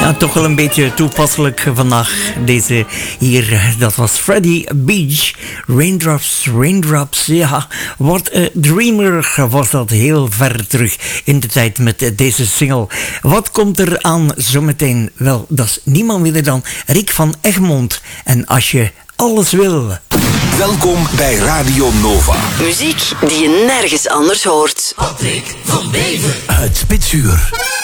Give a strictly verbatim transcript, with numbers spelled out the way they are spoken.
Ja, toch wel een beetje toepasselijk vandaag. Deze hier, dat was Freddie Beach. Raindrops, Raindrops. Ja, What a Dreamer was dat heel ver terug in de tijd met deze single. Wat komt er aan zometeen? Wel, dat is niemand minder dan Rick van Egmond. En als je alles wil... Welkom bij Radio Nova. Muziek die je nergens anders hoort. Patrick van Bever. Het Spitsuur.